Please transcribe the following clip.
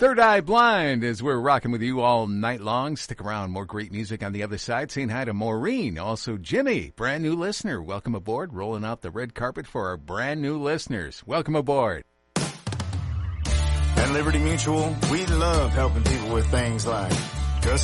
Third Eye Blind as we're rocking with you all night long. Stick around. More great music on the other side. Saying hi to Maureen. Also, Jimmy, brand new listener. Welcome aboard. Rolling out the red carpet for our brand new listeners. Welcome aboard. At Liberty Mutual, we love helping people with things like